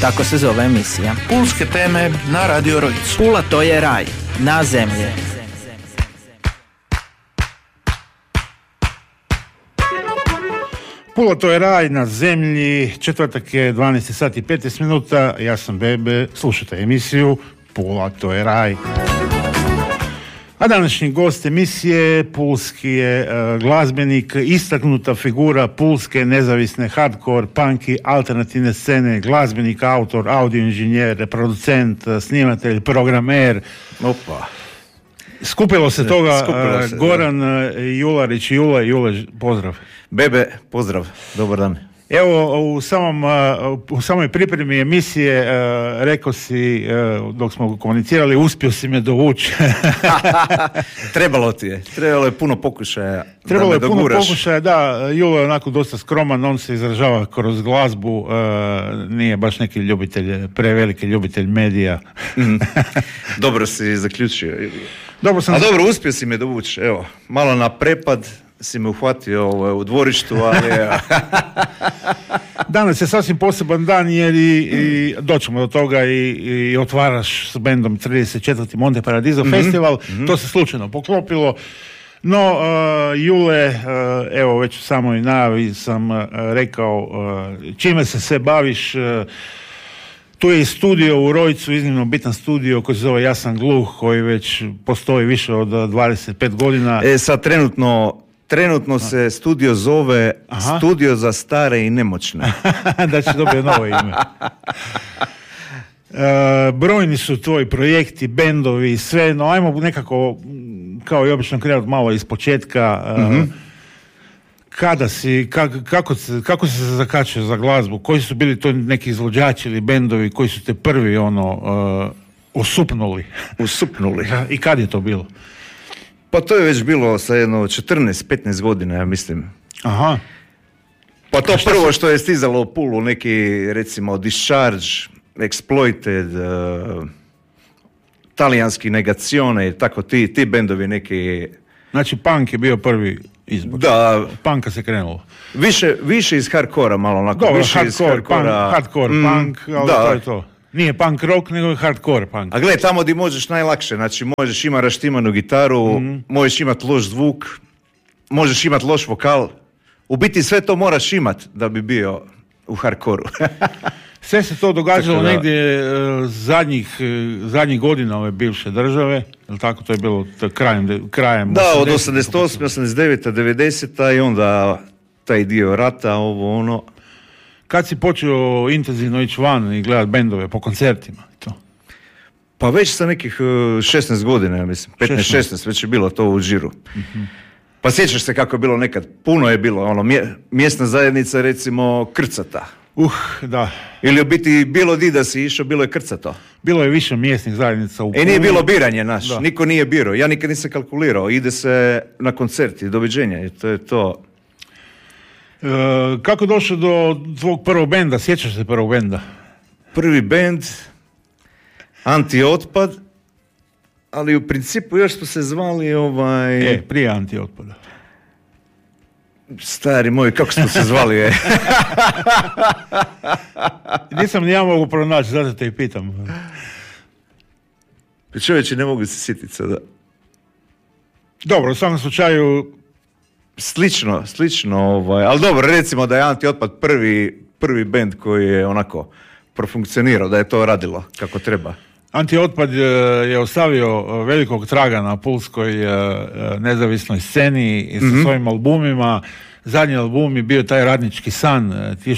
Tako se zove emisija. Pulske teme na Radio Rojicu. Pula to je raj, na zemlji. Pula to je raj na zemlji, četvrtak je 12 sati i 15 minuta, ja sam Bebe, slušajte emisiju Pula to je raj. A današnji gost emisije pulski je glazbenik, istaknuta figura pulske nezavisne hardcore, punk i alternativne scene, glazbenik, autor, audio inženjer, producent, snimatelj, programer. Opa. Skupilo se toga, Goran Jularić, Jule, pozdrav. Bebe, pozdrav, dobar dan. Evo, u samoj pripremi emisije rekao si, dok smo komunicirali, uspio si me dovući. Trebalo je puno pokušaja. Trebalo je puno pokušaja, da. Julo je onako dosta skroman, on se izražava kroz glazbu, nije baš neki ljubitelj, preveliki ljubitelj medija. Dobro si zaključio. Dobro, uspio si me dovući, evo, malo na prepad si me uhvatio u dvorištu, ali... Danas je sasvim poseban dan jer i doćemo do toga i otvaraš s bendom 34. Monte Paradiso festival. To se slučajno poklopilo. No, Jule, evo već u samoj najavi sam rekao čime se sve baviš. Tu je i studio u Rojcu, iznimno bitan studio koji se zove Ja sam gluh, koji već postoji više od 25 godina. Sad trenutno se studio zove Studio za stare i nemoćne. Da će dobiti novo ime. Brojni su tvoji projekti, bendovi, sve, no ajmo nekako, kao i obično, krenuti malo iz početka. Kada si, kako si se zakačio za glazbu? Koji su bili to neki izvođači ili bendovi koji su te prvi osupnuli? I kad je to bilo? Pa to je već bilo sa jedno 14-15 godina, ja mislim. Aha. Pa to prvo što je stizalo u Pulu, neki, recimo, Discharge, Exploited, talijanski Negazione, tako ti bendovi neki... Znači, punk je bio prvi izbor. Da. Punka se krenulo. Više iz hardcora, malo onako. Dobro, više hardcore, punk, ali to je to. Nije punk rock, nego je hardcore punk. A gledaj, tamo gdje možeš najlakše, znači možeš imati raštimanu gitaru, možeš imati loš zvuk, možeš imati loš vokal. U biti sve to moraš imati da bi bio u hardcoreu. Sve se to događalo negdje zadnjih godina ove bivše države, jel tako, to je bilo krajem da, od 88, 89, 90 i onda taj dio rata, ovo ono. Kad si počeo intenzivno ići van i gledati bendove po koncertima? To? Pa već sa nekih 16 godina, ja mislim, 15-16, već je bilo to u žiru. Pa sjećaš se kako je bilo nekad, puno je bilo, mjesna zajednica, recimo, krcata. Da. Ili u biti bilo di da si išao, bilo je krcato. Bilo je više mjesnih zajednica u Puli. Nije bilo biranje naš, niko nije birao, ja nikad nisam kalkulirao, ide se na koncerti, doviđenja i to je to. Kako došao do tvog prvog benda? Sjećaš se prvog benda? Prvi bend, Antiotpad, ali u principu još smo se zvali prije Antiotpada. Stari moj, kako smo se zvali, Nisam ni ja mogu pronaći, zato te i pitam. Čovječe, ne mogu se sjetiti sada. Dobro, u svakom slučaju... Slično, ali dobro, recimo da je Antiotpad prvi bend koji je onako profunkcionirao, da je to radilo kako treba. Antiotpad je ostavio velikog traga na pulskoj nezavisnoj sceni i sa svojim albumima. Zadnji album je bio taj Radnički san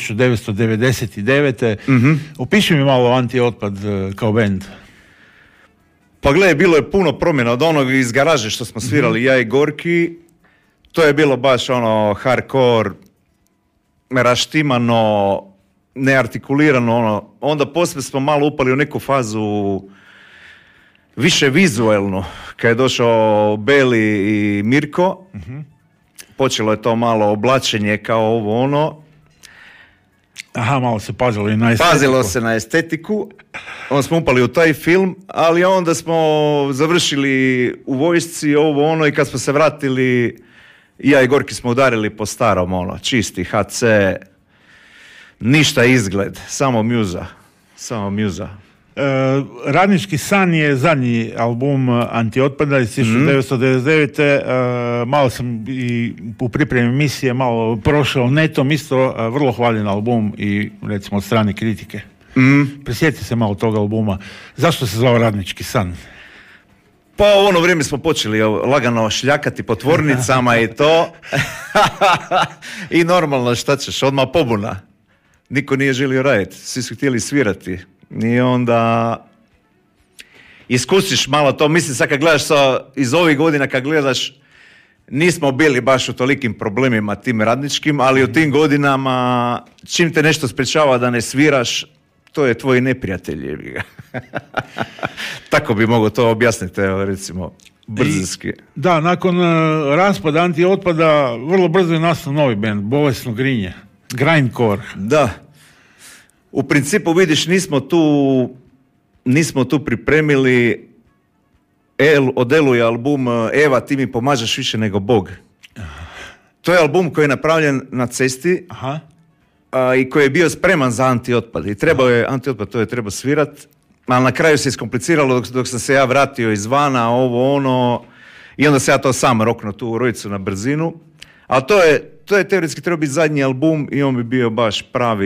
1999. Opiši mi malo Antiotpad kao bend. Pa gledaj, bilo je puno promjena od onog iz garaže što smo svirali ja i Gorki. To je bilo baš hardcore, raštimano, neartikulirano, onda poslije smo malo upali u neku fazu više vizuelnu, kad je došao Beli i Mirko, počelo je to malo oblačenje kao ovo ono. Aha, malo se pazilo i na estetiku. Pazilo se na estetiku, onda smo upali u taj film, ali onda smo završili u vojsci ovo ono i kad smo se vratili, ja i Gorki smo udarili po starom čisti HC, ništa izgled, samo muza. Samo Muza. Radnički san je zadnji album Antiotpada iz 1999. Malo sam i u pripremi emisije malo prošao netom, isto vrlo hvaljen album i recimo od strane kritike. Prisjeti se malo tog albuma. Zašto se zvao Radnički san? Pa u ono vrijeme smo počeli lagano šljakati po tvornicama i to. I normalno, šta ćeš, odmah pobuna. Niko nije želio raditi, svi su htjeli svirati. I onda iskusiš malo to, mislim sad kad gledaš iz ovih godina, kad gledaš, nismo bili baš u tolikim problemima tim radničkim, ali u tim godinama čim te nešto sprečava da ne sviraš, to je tvoj neprijatelj. Tako bi mogao to objasniti, evo, recimo, brzinski. Da, nakon raspada Antiotpada vrlo brzo je nastao novi band, Bolesno grinje, Grindcore. Da. U principu vidiš, nismo tu pripremili od Eluje album Eva, ti mi pomažeš više nego Bog. To je album koji je napravljen na cesti. Aha. I koji je bio spreman za Antiotpad. I trebao je, Antiotpad to je trebao svirat, ali na kraju se iskompliciralo dok sam se ja vratio izvana, ovo ono, i onda se ja to sam roknuo tu u Rojicu na brzinu. Ali to je teoretski trebao biti zadnji album i on bi bio baš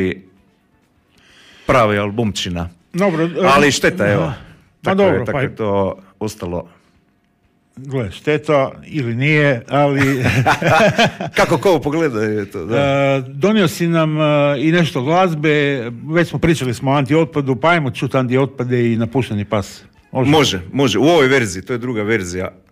pravi albumčina. Dobro, ali šteta, evo. Tako je to ostalo. Gle, šteta ili nije, ali... Kako ko pogleda je to, da. Donio si nam i nešto glazbe, već smo pričali o Antiotpadu, pa ajmo čuti Antiotpade i Napušteni pas. Može. U ovoj verziji, to je druga verzija.